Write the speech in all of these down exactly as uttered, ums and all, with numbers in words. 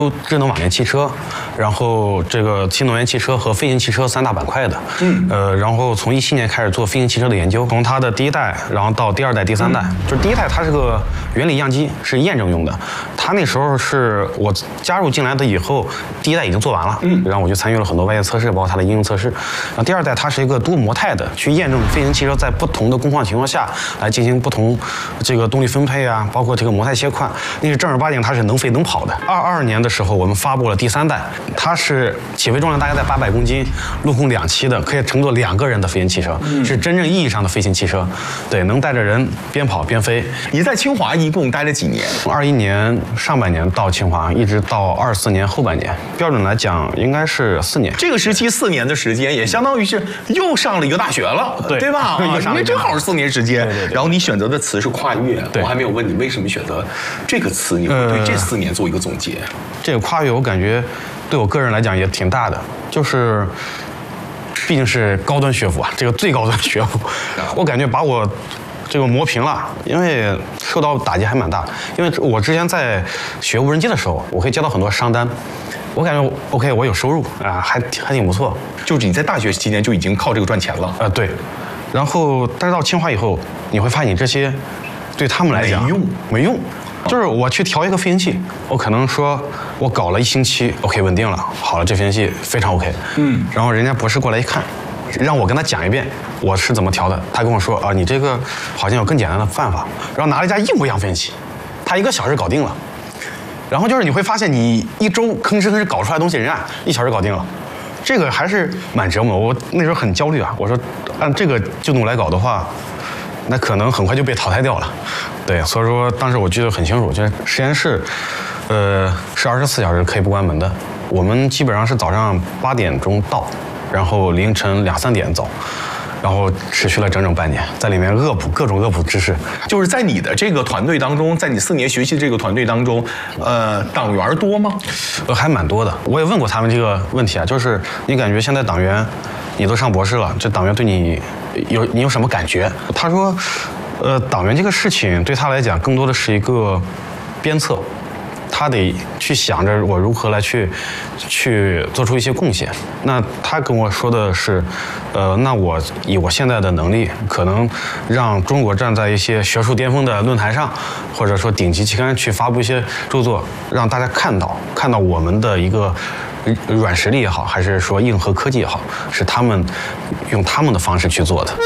智能网联汽车，然后这个新能源汽车和飞行汽车三大板块的，嗯，呃，然后从一七年开始做飞行汽车的研究，从它的第一代，然后到第二代、第三代，嗯、就是第一代它是个原理样机，是验证用的。它那时候是我加入进来的以后，第一代已经做完了，嗯，然后我就参与了很多外界测试，包括它的应用测试。然后第二代它是一个多模态的，去验证飞行汽车在不同的工况情况下来进行不同这个动力分配啊，包括这个模态切换，那是正儿八经它是能飞能跑的。二二年的时候，我们发布了第三代，它是起飞重量大概在八百公斤，陆空两栖的，可以乘坐两个人的飞行汽车，嗯、是真正意义上的飞行汽车，对，能带着人边跑边飞。 你在清华一共待了几年？ 二一年上半年到清华，一直到二四年后半年，标准来讲应该是四年。 这个时期四年的时间，也相当于是又上了一个大学了， 对对吧？啊，因为正好是四年时间。 对对对。 然后你选择的词是跨越， 对， 我还没有问你为什么选择这个词，你会对这四年做一个总结？ 呃、这个跨越，我感觉对我个人来讲也挺大的，就是毕竟是高端学府啊，这个最高端学府，我感觉把我这个磨平了，因为受到打击还蛮大。因为我之前在学无人机的时候，我可以接到很多商单，我感觉 OK， 我有收入啊，还还挺不错。 就是你在大学期间就已经靠这个赚钱了啊、 呃？对。然后，但是到清华以后，你会发现你这些对他们来讲没用， 没用。就是我去调一个飞行器，我可能说我搞了一星期 ，OK 稳定了，好了，这飞行器非常 OK。嗯。然后人家博士过来一看，让我跟他讲一遍我是怎么调的，他跟我说啊，你这个好像有更简单的办法，然后拿了一架一模一样飞行器，他一个小时搞定了。然后就是你会发现，你一周吭哧吭哧搞出来的东西，人家一小时搞定了，这个还是蛮折磨。我那时候很焦虑啊，我说按这个进度来搞的话，那可能很快就被淘汰掉了。对，所以说当时我记得很清楚，就是实验室，呃，是二十四小时可以不关门的。我们基本上是早上八点钟到，然后凌晨两三点走。然后持续了整整半年，在里面恶补各种恶补知识。 就是在你的这个团队当中，在你四年学习的这个团队当中，呃，党员多吗？ 呃，还蛮多的。我也问过他们这个问题啊，就是你感觉现在党员，你都上博士了，这党员对你有你有什么感觉？他说，呃，党员这个事情对他来讲，更多的是一个鞭策。他得去想着我如何来去去做出一些贡献。那他跟我说的是，呃，那我以我现在的能力，可能让中国站在一些学术巅峰的论坛上，或者说顶级期刊去发布一些著作，让大家看到看到我们的一个软实力也好，还是说硬核科技也好，是他们用他们的方式去做的。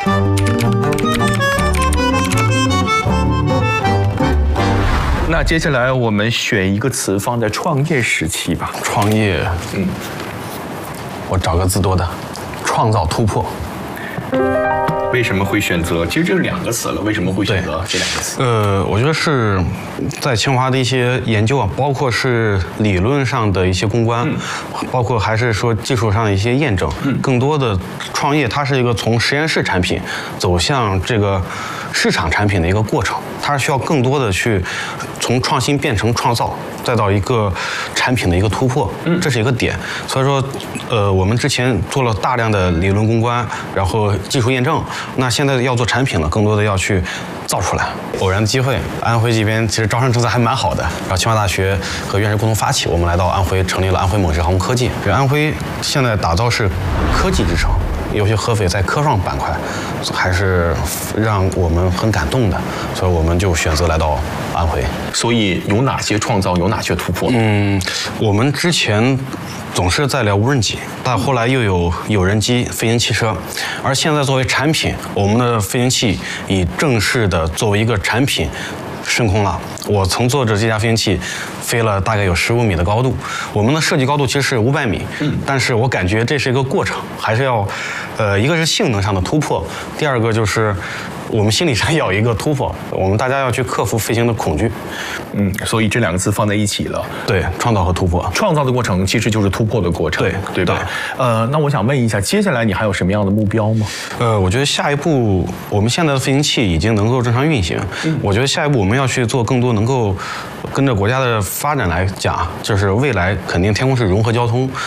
那接下来我们选一个词放在创业时期吧。 创业，嗯，我找个字多的，创造突破。 为什么会选择？其实这是两个词了，为什么会选择这两个词？ 呃，我觉得是在清华的一些研究啊，包括是理论上的一些攻关，嗯、包括还是说技术上的一些验证。嗯、更多的创业，它是一个从实验室产品走向这个市场产品的一个过程，它是需要更多的去从创新变成创造，再到一个产品的一个突破，嗯，这是一个点。所以说，呃，我们之前做了大量的理论攻关，然后技术验证。那现在要做产品了，更多的要去造出来。偶然的机会，安徽这边其实招生政策还蛮好的，然后清华大学和院士共同发起，我们来到安徽成立了安徽猛士航空科技。这安徽现在打造是科技之城，尤其合肥在科创板块还是让我们很感动的，所以我们就选择来到安徽。 所以有哪些创造，有哪些突破？ 嗯，我们之前总是在聊无人机，但后来又有有人机、飞行汽车，而现在作为产品，我们的飞行器已正式的作为一个产品升空了。我曾坐着这架飞行器飞了大概有十五米的高度，我们的设计高度其实是五百米，嗯，但是我感觉这是一个过程，还是要，呃，一个是性能上的突破，第二个就是我们心理上要有一个突破，我们大家要去克服飞行的恐惧， 嗯，所以这两个字放在一起了， 对，创造和突破， 创造的过程其实就是突破的过程， 对对吧？对呃，那我想问一下，接下来你还有什么样的目标吗？ 呃，我觉得下一步，我们现在的飞行器已经能够正常运行，嗯，我觉得下一步我们要去做更多能够跟着国家的发展来讲，就是未来肯定天空是融合交通。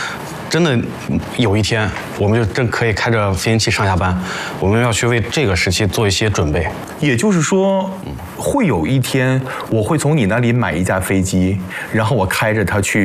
真的有一天，我们就真可以开着飞行器上下班，我们要去为这个时期做一些准备。 也就是说，会有一天我会从你那里买一架飞机，然后我开着它去